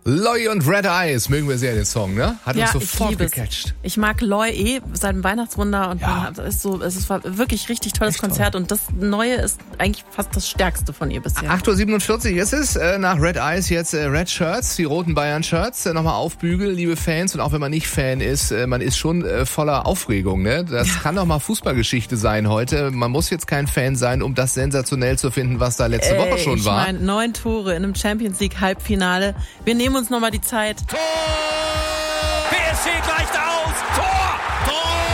Loy und Red Eyes, mögen wir sehr den Song, ne? Hat uns sofort gecatcht. Ich mag Loy seit dem Weihnachtswunder und es war wirklich richtig tolles Konzert und das Neue ist eigentlich fast das Stärkste von ihr bisher. 8.47 Uhr ist es, nach Red Eyes jetzt Red Shirts, die roten Bayern-Shirts, nochmal aufbügeln, liebe Fans, und auch wenn man nicht Fan ist, man ist schon voller Aufregung, ne? Das kann doch mal Fußballgeschichte sein heute. Man muss jetzt kein Fan sein, um das sensationell zu finden, was da letzte Woche schon war. Ich meine, 9 Tore in einem Champions-League-Halbfinale. Wir nehmen uns nochmal die Zeit. Tor! PSG gleicht aus! Tor!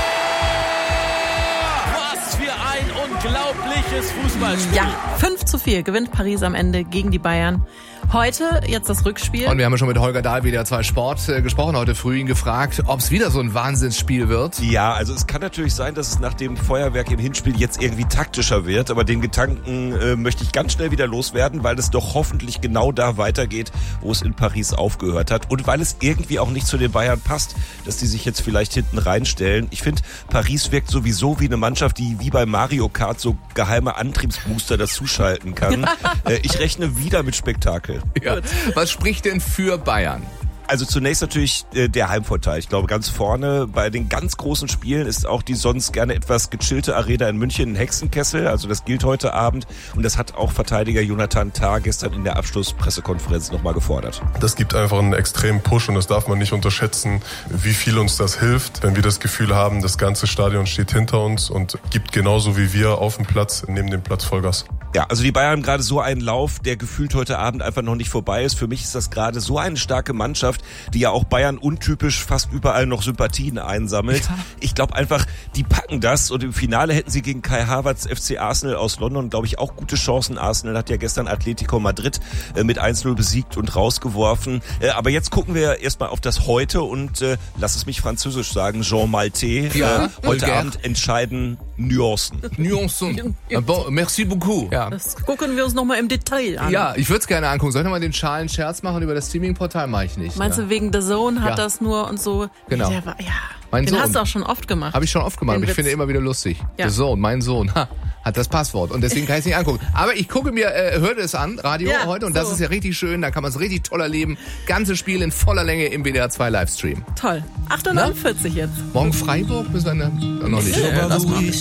Was für ein unglaubliches Fußballspiel. Ja, 5-4 gewinnt Paris am Ende gegen die Bayern. Heute jetzt das Rückspiel. Und wir haben ja schon mit Holger Dahl wieder 2 Sport gesprochen, heute früh ihn gefragt, ob es wieder so ein Wahnsinnsspiel wird. Ja, also es kann natürlich sein, dass es nach dem Feuerwerk im Hinspiel jetzt irgendwie taktischer wird, aber den Gedanken möchte ich ganz schnell wieder loswerden, weil es doch hoffentlich genau da weitergeht, wo es in Paris aufgehört hat und weil es irgendwie auch nicht zu den Bayern passt, dass die sich jetzt vielleicht hinten reinstellen. Ich finde, Paris wirkt sowieso wie eine Mannschaft, die wie bei Mario Kart so geheime Antriebsbooster dazuschalten kann. Ich rechne wieder mit Spektakel. Ja. Was spricht denn für Bayern? Also zunächst natürlich der Heimvorteil. Ich glaube, ganz vorne bei den ganz großen Spielen ist auch die sonst gerne etwas gechillte Arena in München ein Hexenkessel. Also das gilt heute Abend und das hat auch Verteidiger Jonathan Tah gestern in der Abschlusspressekonferenz nochmal gefordert. Das gibt einfach einen extremen Push und das darf man nicht unterschätzen, wie viel uns das hilft, wenn wir das Gefühl haben, das ganze Stadion steht hinter uns und gibt genauso wie wir auf dem Platz, neben dem Platz Vollgas. Ja, also die Bayern haben gerade so einen Lauf, der gefühlt heute Abend einfach noch nicht vorbei ist. Für mich ist das gerade so eine starke Mannschaft, die ja auch Bayern untypisch fast überall noch Sympathien einsammelt. Ja. Ich glaube einfach, die packen das und im Finale hätten sie gegen Kai Havertz FC Arsenal aus London, glaube ich, auch gute Chancen. Arsenal hat ja gestern Atletico Madrid mit 1-0 besiegt und rausgeworfen. Aber jetzt gucken wir erstmal auf das Heute und lass es mich französisch sagen, Jean Maltais. Ja, heute Abend entscheiden Nuancen. Nuancen. Bon, merci beaucoup. Ja. Das gucken wir uns nochmal im Detail an. Ja, ich würde es gerne angucken. Soll ich nochmal den schalen Scherz machen über das Streaming-Portal? Mache ich nicht. Meinst du, wegen The Zone hat das nur und so? Genau. Mein Sohn. Hast du auch schon oft gemacht. Habe ich schon oft gemacht, aber ich finde immer wieder lustig. Ja. The Zone, mein Sohn, hat das Passwort und deswegen kann ich es nicht angucken. Aber ich gucke mir, höre es an, Radio heute, und das ist ja richtig schön, da kann man es richtig toll erleben. Ganzes Spiel in voller Länge im WDR 2 Livestream. Toll. 8.49 Uhr jetzt. Morgen Freiburg müssen wir noch nicht. Ja, das mach ich.